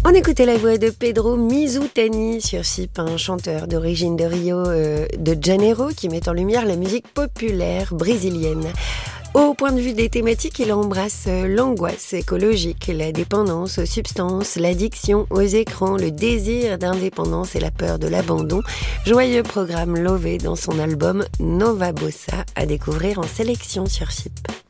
On écoutait la voix de Pedro Mizutani sur Chip, un chanteur d'origine de Rio de Janeiro qui met en lumière la musique populaire brésilienne. Au point de vue des thématiques, il embrasse l'angoisse écologique, la dépendance aux substances, l'addiction aux écrans, le désir d'indépendance et la peur de l'abandon. Joyeux programme lové dans son album Nova Bossa à découvrir en sélection sur Chip.